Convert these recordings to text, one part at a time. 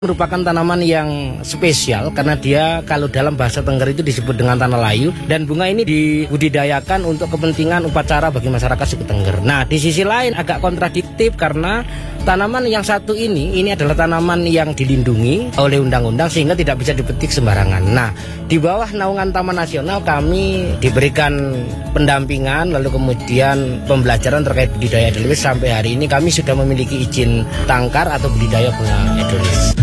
Merupakan tanaman yang spesial karena dia kalau dalam bahasa Tengger itu disebut dengan tanah layu, dan bunga ini dibudidayakan untuk kepentingan upacara bagi masyarakat suku Tengger. Nah, di sisi lain agak kontradiktif karena tanaman yang satu ini adalah tanaman yang dilindungi oleh undang-undang sehingga tidak bisa dipetik sembarangan. Nah, di bawah naungan Taman Nasional kami diberikan pendampingan lalu kemudian pembelajaran terkait budidaya edelweiss. Sampai hari ini kami sudah memiliki izin tangkar atau budidaya bunga edelweiss.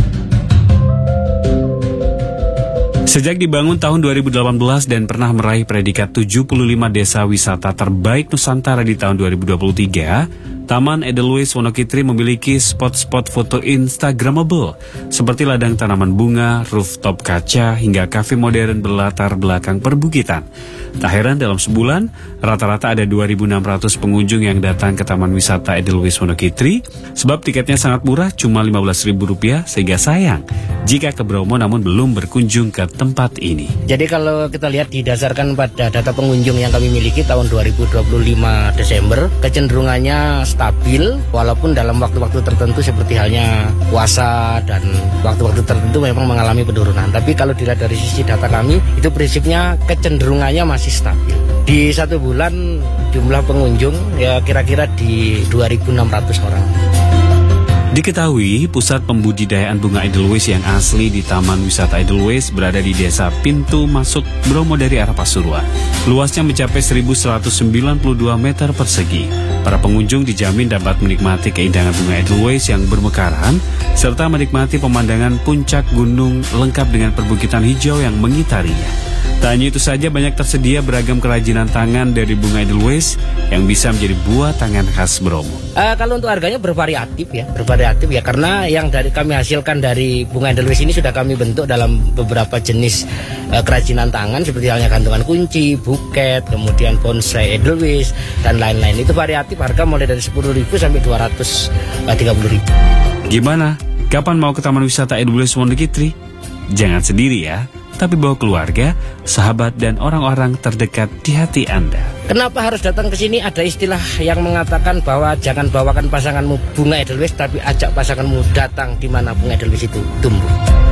Sejak dibangun tahun 2018 dan pernah meraih predikat 75 desa wisata terbaik Nusantara di tahun 2023, Taman Edelweiss Wonokitri memiliki spot-spot foto instagramable seperti ladang tanaman bunga, rooftop kaca, hingga kafe modern berlatar belakang perbukitan. Tak heran dalam sebulan, rata-rata ada 2.600 pengunjung yang datang ke Taman Wisata Edelweiss Wonokitri, sebab tiketnya sangat murah, cuma Rp15.000, sehingga sayang jika ke Bromo namun belum berkunjung ke tempat ini. Jadi kalau kita lihat didasarkan pada data pengunjung yang kami miliki tahun 2025 Desember, kecenderungannya stabil walaupun dalam waktu-waktu tertentu seperti halnya puasa dan waktu-waktu tertentu memang mengalami penurunan. Tapi kalau dilihat dari sisi data kami, itu prinsipnya kecenderungannya masih stabil. Di satu bulan jumlah pengunjung ya kira-kira di 2.600 orang. Diketahui, pusat pembudidayaan bunga edelweiss yang asli di Taman Wisata Edelweiss berada di desa Pintu Masuk Bromo dari arah Pasuruan. Luasnya mencapai 1.192 meter persegi. Para pengunjung dijamin dapat menikmati keindahan bunga edelweiss yang bermekaran, serta menikmati pemandangan puncak gunung lengkap dengan perbukitan hijau yang mengitarinya. Tak hanya itu saja, banyak tersedia beragam kerajinan tangan dari bunga edelweiss yang bisa menjadi buah tangan khas Bromo. Kalau untuk harganya bervariatif ya karena yang kami hasilkan dari bunga edelweiss ini sudah kami bentuk dalam beberapa jenis kerajinan tangan seperti halnya gantungan kunci, buket, kemudian bonsai edelweiss dan lain-lain. Itu variatif, harga mulai dari Rp10.000 sampai Rp230.000. Gimana? Kapan mau ke Taman Wisata Edelweiss Wonokitri? Jangan sendiri ya, tapi bawa keluarga, sahabat, dan orang-orang terdekat di hati Anda. Kenapa harus datang ke sini? Ada istilah yang mengatakan bahwa jangan bawakan pasanganmu bunga edelweiss, tapi ajak pasanganmu datang di mana bunga edelweiss itu tumbuh.